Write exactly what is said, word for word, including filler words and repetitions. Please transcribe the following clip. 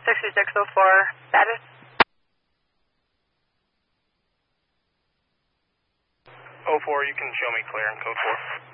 sixty-six oh four, status? oh four, you can show me clear in code four.